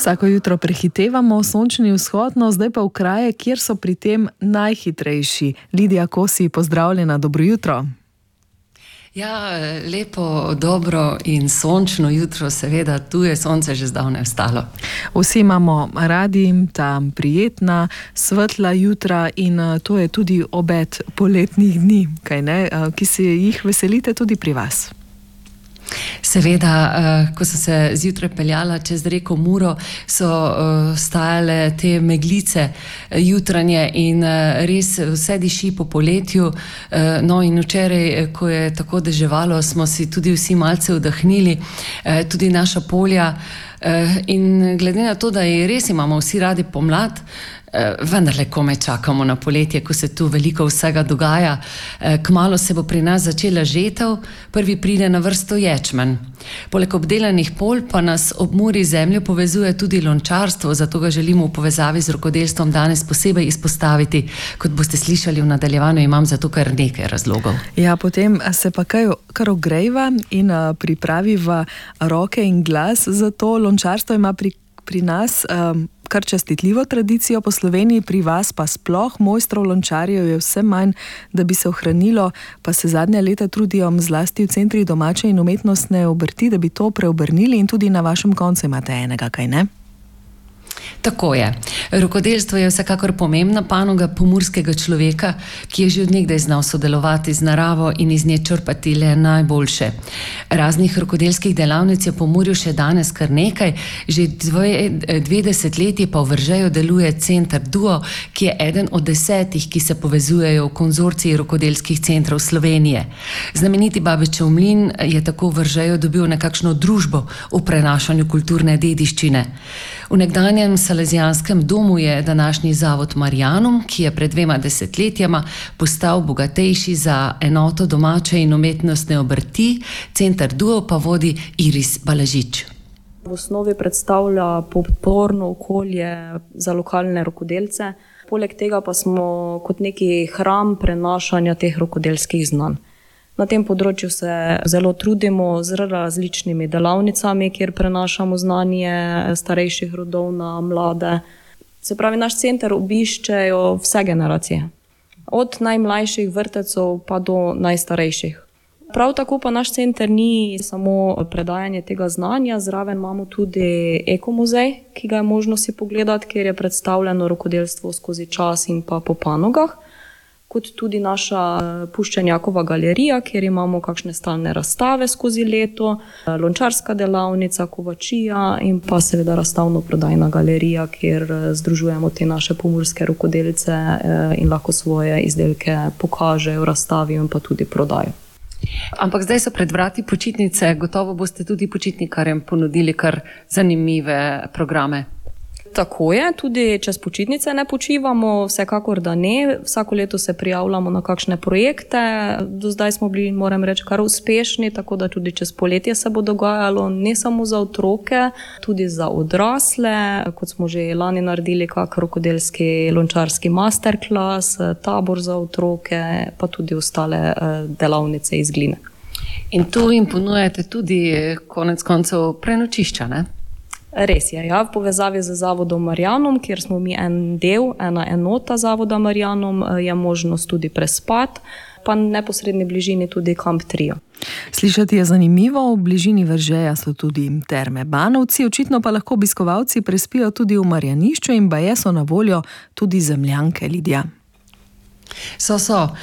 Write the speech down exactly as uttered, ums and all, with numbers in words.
Vsako jutro prehitevamo sončni vzhod, no zdaj pa v kraje, kjer so pri tem najhitrejši. Lidija Kosi, pozdravljena, dobro jutro. Ja, lepo, dobro in sončno jutro, seveda, tu je sonce že zdavnaj vstalo. Vsi imamo radi ta prijetna, svetla jutra in to je tudi obet poletnih dni, kaj ne, ki se jih veselite tudi pri vas. Seveda, ko sem se zjutraj peljala čez reko Muro, so stajale te meglice jutranje in res vse diši po poletju. No in včeraj, ko je tako deževalo, smo si tudi vsi malce vdahnili, tudi naša polja. In glede na to, da je res imamo vsi radi pomlad, vendarle komaj čakamo na poletje, ko se tu veliko vsega dogaja. Kmalu se bo pri nas začela žetev, prvi pride na vrsto ječmen. Poleg obdelanih polj pa nas ob Muri zemljo povezuje tudi lončarstvo, zato ga želimo v povezavi z rokodelstvom danes posebej izpostaviti. Kot boste slišali v nadaljevanju, imam za to kar nekaj razlogov. Ja, potem se pa kaj, kar ogrejva in pripraviva roke in glas, zato lončarstvo ima pri, pri nas um, kar častitljivo tradicijo po Sloveniji, pri vas pa sploh mojstrov lončarjev je vse manj, da bi se ohranilo, pa se zadnja leta trudijo zlasti v centrih domače in umetnostne obrti, da bi to preobrnili in tudi na vašem koncu imate enega, kaj ne? Tako je. Rokodelstvo je vsekakor pomembna panoga pomurskega človeka, ki je že od nekdaj znal sodelovati z naravo in iz nje črpati le najboljše. Raznih rokodelskih delavnic je po Pomurju še danes kar nekaj, že dve, dve desetletji pa v Veržeju deluje center Duo, ki je eden od desetih, ki se povezujejo v konzorciji rokodelskih centrov Slovenije. Znameniti Babičev mlin je tako v Veržeju dobil nekakšno družbo v prenašanju kulturne dediščine. V nekdanjem Salezijanskem domu je današnji zavod Marianum, ki je pred dvema desetletjama postal bogatejši za enoto domače in umetnostne obrti, center Duo pa vodi Iris Balažič. V osnovi predstavlja podporno okolje za lokalne rokodelce, poleg tega pa smo kot neki hram prenašanja teh rokodelskih znanj. Na tem področju se zelo trudimo z različnimi delavnicami, kjer prenašamo znanje starejših rodov na mlade. Se pravi, naš center obiščejo vse generacije, od najmlajših vrtecov pa do najstarejših. Prav tako pa naš center ni samo predajanje tega znanja, zraven imamo tudi ekomuzej, ki ga je možno si pogledati, kjer je predstavljeno rokodelstvo skozi čas in pa po panogah, kot tudi naša Puščenjakova galerija, kjer imamo kakšne stalne razstave skozi leto, lončarska delavnica, kovačija in pa seveda razstavno-prodajna galerija, kjer združujemo te naše pomurske rokodelce in lahko svoje izdelke pokažejo, razstavijo in pa tudi prodajo. Ampak zdaj so pred vrati počitnice, gotovo boste tudi počitnikarjem ponudili kar zanimive programe. Tako je, tudi čez počitnice ne počivamo, vsekakor da ne. Vsako leto se prijavljamo na kakšne projekte. Do zdaj smo bili, moram reči, kar uspešni, tako da tudi čez poletje se bo dogajalo ne samo za otroke, tudi za odrasle, kot smo že lani naredili kak rokodelski lončarski masterclass, tabor za otroke, pa tudi ostale delavnice iz gline. In tu jim ponujate tudi konec koncev prenočišča, ne? Res je, ja, v povezavi z zavodom Marianum, kjer smo mi en del, ena enota zavoda Marianum, je možnost tudi prespati, pa v neposredni bližini tudi kamp Trio. Slišati je zanimivo, v bližini Veržeja so tudi terme Banovci, očitno pa lahko obiskovalci prespijo tudi v Marjanišču in baje so na voljo tudi zemljanke, Lidija. So, so.